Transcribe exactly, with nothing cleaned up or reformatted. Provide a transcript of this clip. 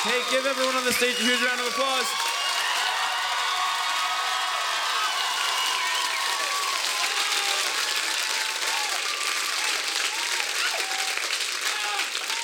Hey, give everyone on the stage a huge round of applause.